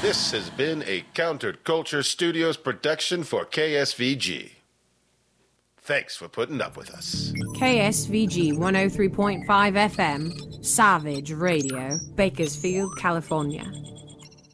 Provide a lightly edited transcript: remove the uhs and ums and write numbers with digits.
This has been a Counterculture Studios production for KSVG. Thanks for putting up with us. KSVG 103.5 FM, Savage Radio, Bakersfield, California.